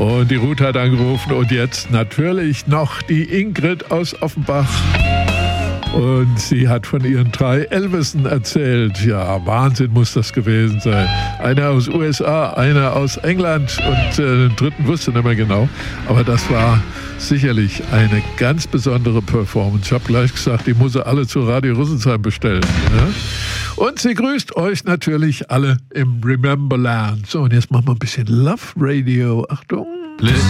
Und die Ruth hat angerufen und jetzt natürlich noch die Ingrid aus Offenbach. Und sie hat von ihren 3 Elvisen erzählt. Ja, Wahnsinn muss das gewesen sein. Einer aus USA, einer aus England und den dritten wusste nicht mehr genau. Aber das war sicherlich eine ganz besondere Performance. Ich habe gleich gesagt, die muss er alle zu Radio Rüsselsheim bestellen. Ja? Und sie grüßt euch natürlich alle im Rememberland. So, und jetzt machen wir ein bisschen Love Radio. Achtung. Listen